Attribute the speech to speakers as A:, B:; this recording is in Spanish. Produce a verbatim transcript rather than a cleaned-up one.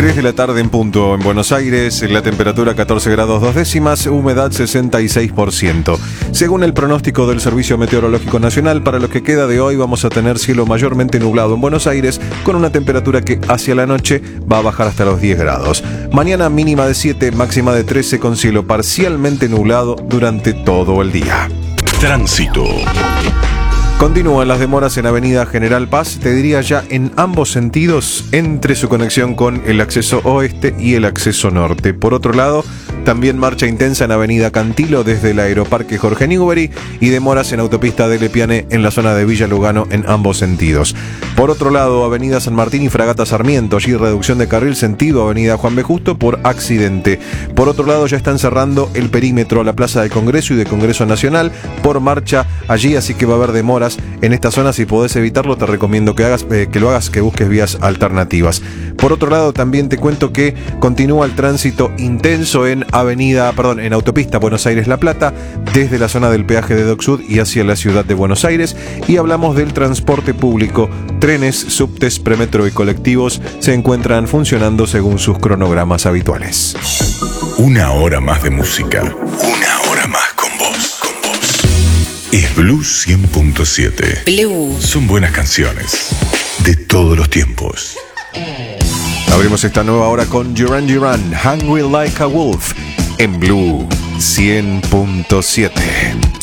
A: tres de la tarde en punto en Buenos Aires, la temperatura catorce grados dos décimas, humedad sesenta y seis por ciento. Según el pronóstico del Servicio Meteorológico Nacional, para lo que queda de hoy vamos a tener cielo mayormente nublado en Buenos Aires, con una temperatura que hacia la noche va a bajar hasta los diez grados. Mañana mínima de siete, máxima de trece, con cielo parcialmente nublado durante todo el día.
B: Tránsito.
A: Continúan las demoras en Avenida General Paz, te diría ya en ambos sentidos, entre su conexión con el acceso oeste y el acceso norte. Por otro lado, también marcha intensa en Avenida Cantilo desde el Aeroparque Jorge Newbery y demoras en Autopista de Lepiane en la zona de Villa Lugano en ambos sentidos. Por otro lado, Avenida San Martín y Fragata Sarmiento, allí reducción de carril sentido Avenida Juan B. Justo por accidente. Por otro lado, ya están cerrando el perímetro a la Plaza del Congreso y de Congreso Nacional por marcha allí, así que va a haber demoras en esta zona. Si podés evitarlo, te recomiendo que hagas, eh, que lo hagas, que busques vías alternativas. Por otro lado, también te cuento que continúa el tránsito intenso en Avenida, perdón, en Autopista Buenos Aires-La Plata, desde la zona del peaje de Dock Sud y hacia la ciudad de Buenos Aires. Y hablamos del transporte público. Trenes, subtes, premetro y colectivos se encuentran funcionando según sus cronogramas habituales.
B: Una hora más de música. Una hora más con vos. Con vos. Es Blues cien punto siete.
C: Blue.
B: Son buenas canciones de todos los tiempos.
A: Abrimos esta nueva hora con Duran Duran, Hungry Like a Wolf, en Blue cien punto siete.